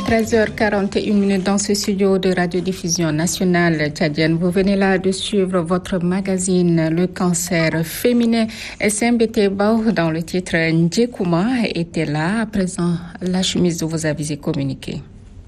13h41 dans ce studio de radiodiffusion nationale tchadienne. Vous venez là de suivre votre magazine Le cancer féminin. SMBT Bao dans le titre Ndjekouma était là. À présent, la chemise de vos avis et communiqués.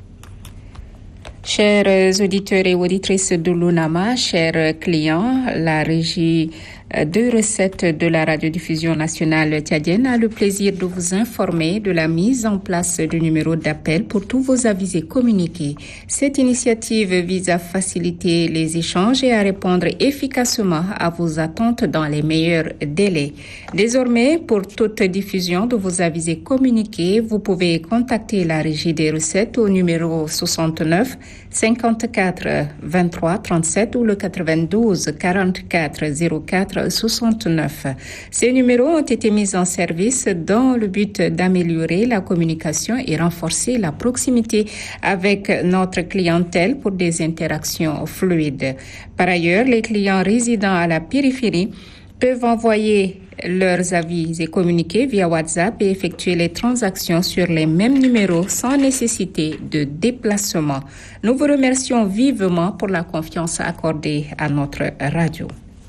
Chers auditeurs et auditrices de l'UNAMA, chers clients, la régie de recettes de la radiodiffusion nationale tchadienne a le plaisir de vous informer de la mise en place du numéro d'appel pour tous vos avis et communiqués. Cette initiative vise à faciliter les échanges et à répondre efficacement à vos attentes dans les meilleurs délais. Désormais, pour toute diffusion de vos avis et communiqués, vous pouvez contacter la régie des recettes au numéro 69 54 23 37 ou le 92 44 04 69. Ces numéros ont été mis en service dans le but d'améliorer la communication et renforcer la proximité avec notre clientèle pour des interactions fluides. Par ailleurs, les clients résidant à la périphérie peuvent envoyer leurs avis et communiquer via WhatsApp et effectuer les transactions sur les mêmes numéros sans nécessité de déplacement. Nous vous remercions vivement pour la confiance accordée à notre radio.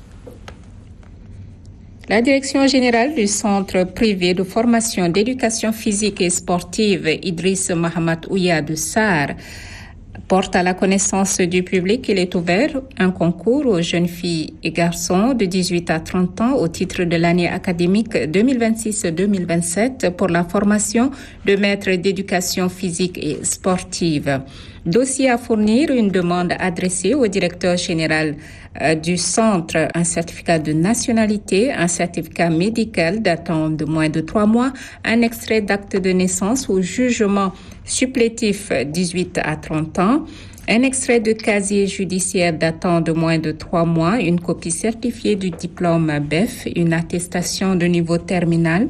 La direction générale du Centre privé de formation d'éducation physique et sportive Idriss Mahamat Ouya de Sarr porte à la connaissance du public qu'il est ouvert un concours aux jeunes filles et garçons de 18 à 30 ans au titre de l'année académique 2026-2027 pour la formation de maîtres d'éducation physique et sportive. Dossier à fournir, une demande adressée au directeur général du centre, un certificat de nationalité, un certificat médical datant de moins de 3 mois, un extrait d'acte de naissance ou jugement supplétif 18 à 30 ans, un extrait de casier judiciaire datant de moins de 3 mois, une copie certifiée du diplôme BEF, une attestation de niveau terminal,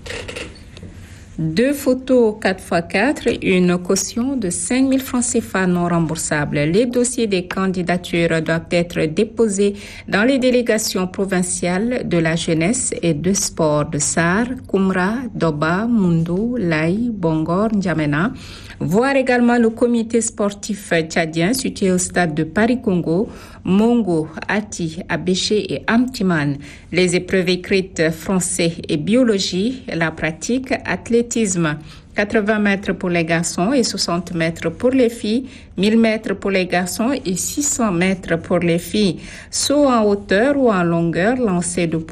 2 photos 4x4, une caution de 5 000 francs CFA non remboursables. Les dossiers des candidatures doivent être déposés dans les délégations provinciales de la jeunesse et de sport de Sarr, Koumra, Doba, Mundu, Laï, Bongor, N'Djamena. Voir également le comité sportif tchadien situé au stade de Paris-Congo, Mongo, Ati, Abéché et Amtiman. Les épreuves écrites français et biologie, la pratique, athlétisme, 80 mètres pour les garçons et 60 mètres pour les filles, 1000 mètres pour les garçons et 600 mètres pour les filles. Saut en hauteur ou en longueur, lancer de